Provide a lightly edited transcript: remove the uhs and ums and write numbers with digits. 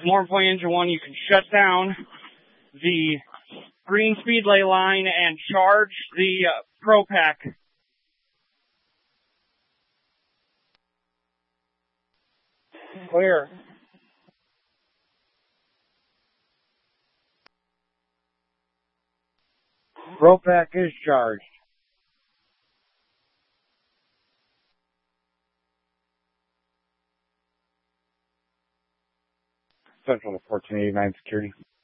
More importantly, Engine 1, you can shut down the green speedway line and charge the Pro Pack. Clear. Pro Pack is charged. Central to 1489 security.